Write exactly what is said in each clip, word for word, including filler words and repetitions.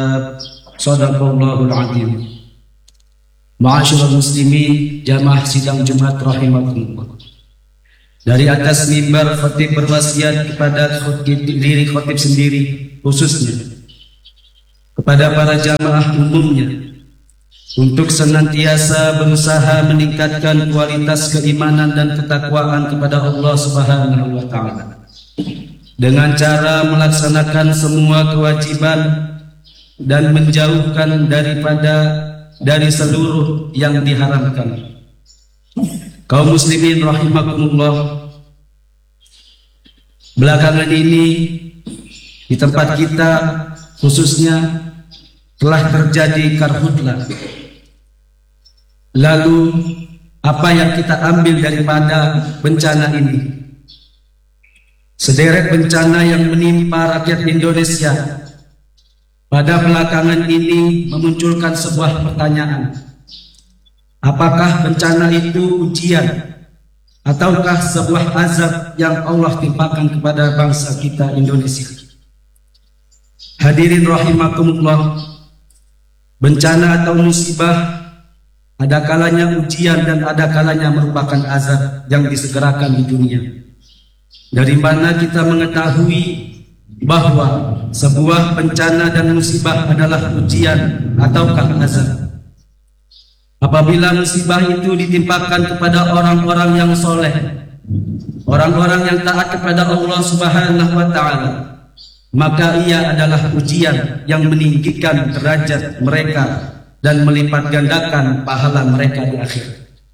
Shadaqallahul azim. Ma'asyiral muslimin, jamaah sidang Jumat rahimakumullah. Dari atas mimbar khatib berwasiat kepada khatib diri khatib sendiri khususnya kepada para jamaah umumnya untuk senantiasa berusaha meningkatkan kualitas keimanan dan ketakwaan kepada Allah Subhanahu wa taala dengan cara melaksanakan semua kewajiban dan menjauhkan daripada dari seluruh yang diharamkan. Kaum muslimin rahimakumullah, belakangan ini di tempat kita khususnya telah terjadi karhutlah. Lalu apa yang kita ambil daripada bencana ini? Sederet bencana yang menimpa rakyat Indonesia pada belakangan ini memunculkan sebuah pertanyaan. Apakah bencana itu ujian ataukah sebuah azab yang Allah timpakan kepada bangsa kita Indonesia? Hadirin rahimakumullah, bencana atau musibah ada kalanya ujian dan ada kalanya merupakan azab yang disegerakan di dunia. Dari mana kita mengetahui bahwa sebuah bencana dan musibah adalah ujian ataukah azab? Apabila musibah itu ditimpakan kepada orang-orang yang soleh, orang-orang yang taat kepada Allah Subhanahu wa taala, maka ia adalah ujian yang meninggikan derajat mereka dan melipat gandakan pahala mereka di akhir.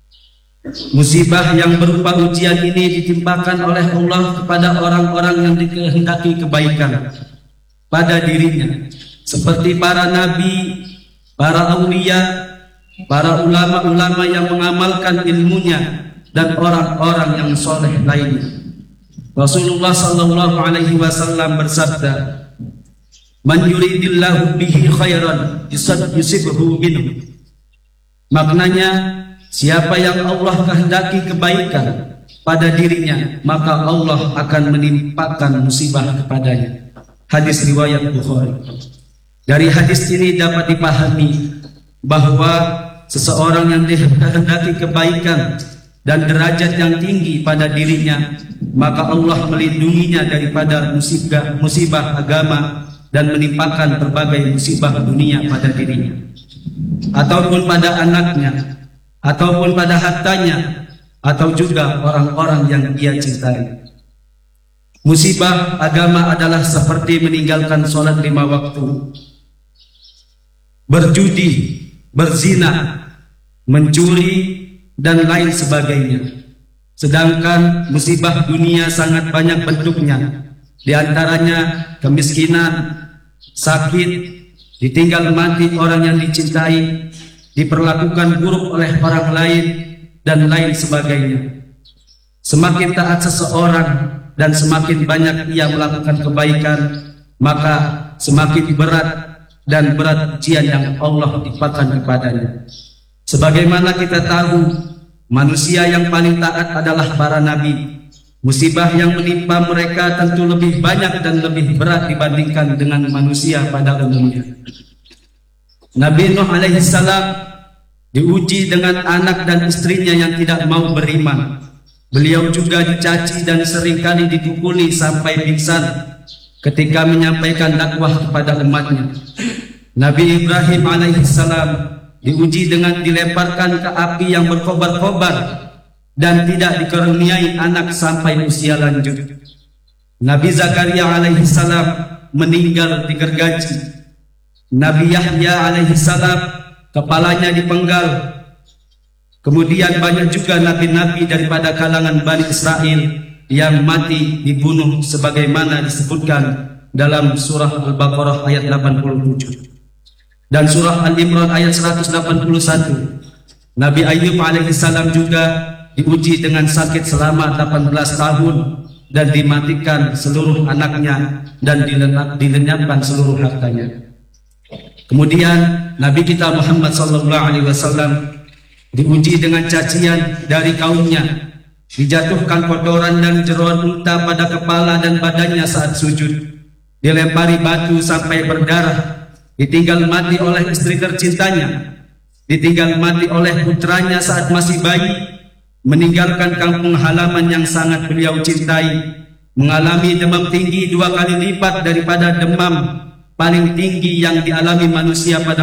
Musibah yang berupa ujian ini ditimpakan oleh Allah kepada orang-orang yang dikehendaki kebaikan pada dirinya, seperti para nabi, para aulia, para ulama-ulama yang mengamalkan ilmunya, dan orang-orang yang soleh lainnya. Rasulullah sallallahu alaihi wasallam bersabda, "Man yuridillahu bihi khairan yusibhu minhu." Maknanya, siapa yang Allah kehendaki kebaikan pada dirinya, maka Allah akan menimpakan musibah kepadanya. Hadis riwayat Bukhari. Dari hadis ini dapat dipahami bahwa seseorang yang dikehendaki kebaikan dan derajat yang tinggi pada dirinya, maka Allah melindunginya daripada musibah musibah agama dan menimpakan berbagai musibah dunia pada dirinya, ataupun pada anaknya, ataupun pada hartanya, atau juga orang-orang yang dia cintai. Musibah agama adalah seperti meninggalkan sholat lima waktu, berjudi, berzina, mencuri, dan lain sebagainya. Sedangkan musibah dunia sangat banyak bentuknya, di antaranya kemiskinan, sakit, ditinggal mati orang yang dicintai, diperlakukan buruk oleh orang lain, dan lain sebagainya. Semakin taat seseorang dan semakin banyak ia melakukan kebaikan, maka semakin berat dan berat ujian yang Allah timpakan kepadanya. Sebagaimana kita tahu, manusia yang paling taat adalah para nabi. Musibah yang menimpa mereka tentu lebih banyak dan lebih berat dibandingkan dengan manusia pada umumnya. Nabi Nuh alaihi salam diuji dengan anak dan istrinya yang tidak mau beriman. Beliau juga dicaci dan seringkali dipukuli sampai pingsan ketika menyampaikan dakwah kepada umatnya. Nabi Ibrahim alaihi salam diuji dengan dilemparkan ke api yang berkobar-kobar dan tidak dikaruniai anak sampai usia lanjut. Nabi Zakaria alaihi salam meninggal digergaji. Nabi Yahya alaihi salam kepalanya dipenggal. Kemudian banyak juga nabi-nabi daripada kalangan Bani Israel yang mati dibunuh sebagaimana disebutkan dalam surah Al-Baqarah ayat delapan puluh tujuh dan surah Al-Imran ayat seratus delapan puluh satu. Nabi Ayub alaihi salam juga diuji dengan sakit selama delapan belas tahun dan dimatikan seluruh anaknya dan dilenyapkan seluruh hartanya. Kemudian Nabi kita Muhammad sallallahu alaihi wasallam diuji dengan cacian dari kaumnya, dijatuhkan kotoran dan jeroan unta pada kepala dan badannya saat sujud, dilempari batu sampai berdarah, ditinggal mati oleh istri tercintanya, ditinggal mati oleh putranya saat masih bayi, meninggalkan kampung halaman yang sangat beliau cintai, mengalami demam tinggi dua kali lipat daripada demam paling tinggi yang dialami manusia pada